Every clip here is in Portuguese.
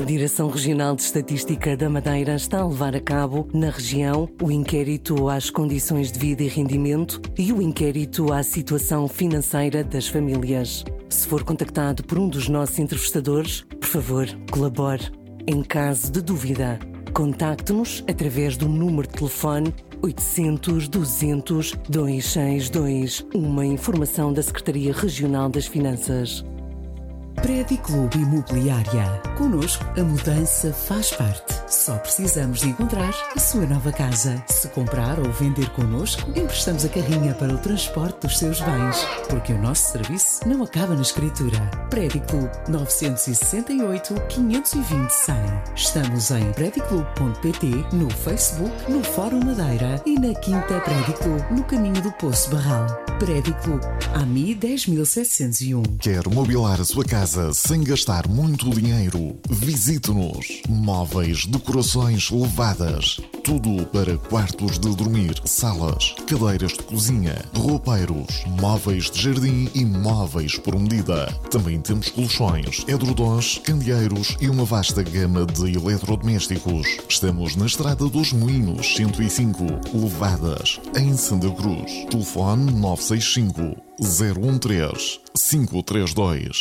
Direção Regional de Estatística da Madeira está a levar a cabo, na região, o inquérito às condições de vida e rendimento e o inquérito à situação financeira das famílias. Se for contactado por um dos nossos entrevistadores, por favor, colabore. Em caso de dúvida, contacte-nos através do número de telefone 800 200 262, uma informação da Secretaria Regional das Finanças. Prédio Clube Imobiliária. Connosco, a mudança faz parte. Só precisamos de encontrar a sua nova casa. Se comprar ou vender connosco, emprestamos a carrinha para o transporte dos seus bens. Porque o nosso serviço não acaba na escritura. Prédio Clube 968 520 100. Estamos em prediclube.pt, no Facebook, no Fórum Madeira e na Quinta Prédio Clube, no caminho do Poço Barral. Prédio Clube, AMI 10701. Quer mobilar a sua casa sem gastar muito dinheiro? Visite-nos. Móveis, decorações levadas. Tudo para quartos de dormir, salas, cadeiras de cozinha, roupeiros, móveis de jardim e móveis por medida. Também temos colchões, edredons, candeeiros e uma vasta gama de eletrodomésticos. Estamos na Estrada dos Moinhos, 105, Levadas, em Santa Cruz. Telefone 965 013 532.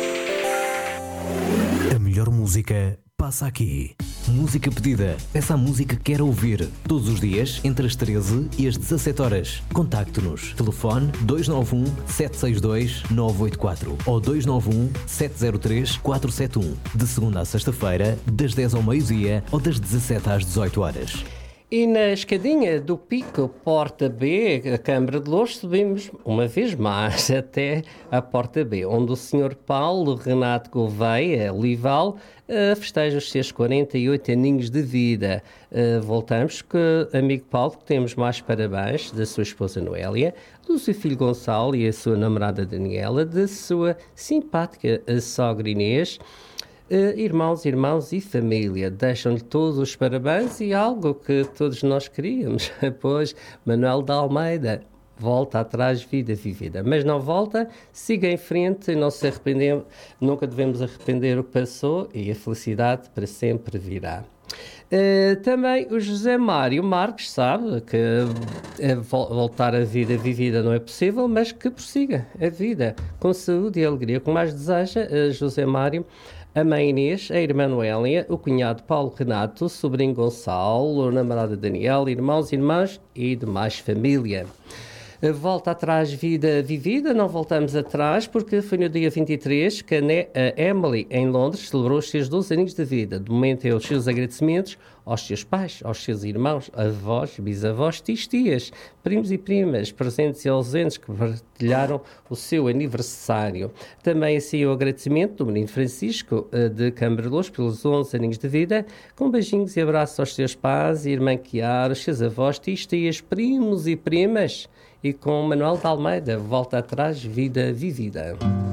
A melhor música passa aqui. Música pedida. Essa música que quer ouvir. Todos os dias, entre as 13 e as 17 horas. Contacte-nos. Telefone 291 762 984 ou 291 703 471. De segunda a sexta-feira, das 10 ao meio-dia ou das 17 às 18 horas. E na escadinha do Pico Porta B, a Câmara de Louros, subimos uma vez mais até a Porta B, onde o Sr. Paulo Renato Gouveia Olival festeja os seus 48 aninhos de vida. Voltamos com o amigo Paulo, que temos mais parabéns da sua esposa Noélia, do seu filho Gonçalo e a sua namorada Daniela, da sua simpática sogra Inês. Irmãos e família, deixam-lhe todos os parabéns e algo que todos nós queríamos, pois Manuel de Almeida volta atrás, vida vivida, mas não volta, siga em frente, não se arrependemos, nunca devemos arrepender o que passou e a felicidade para sempre virá. Também o José Mário Marques sabe que voltar à vida vivida não é possível, mas que prossiga a vida com saúde e alegria, como mais deseja José Mário, a mãe Inês, a irmã Noélia, o cunhado Paulo Renato, o sobrinho Gonçalo, a namorada Daniel, irmãos e irmãs e demais família. Volta atrás, vida vivida, não voltamos atrás, porque foi no dia 23 que a Emily, em Londres, celebrou os seus 12 anos de vida. De momento é os seus agradecimentos aos seus pais, aos seus irmãos, avós, bisavós, tios, primos e primas, presentes e ausentes que partilharam o seu aniversário. Também assim o agradecimento do menino Francisco de Câmara de Louros pelos 11 aninhos de vida, com beijinhos e abraços aos seus pais, irmã Chiara, os seus avós, tios, primos e primas, e com Manuel de Almeida, volta atrás, vida vivida.